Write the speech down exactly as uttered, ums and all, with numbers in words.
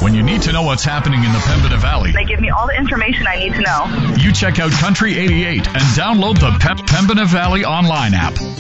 When you need to know what's happening in the Pembina Valley, They give me all the information I need to know. you check out Country eighty-eight and download the Pep Pembina Valley online app.